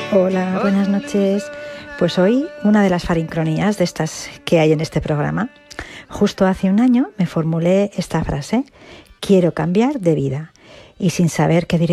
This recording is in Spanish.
Hola, buenas noches. Pues hoy una de las farincronías de estas que hay en este programa. Justo hace un año me formulé esta frase: quiero cambiar de vida. Y sin saber qué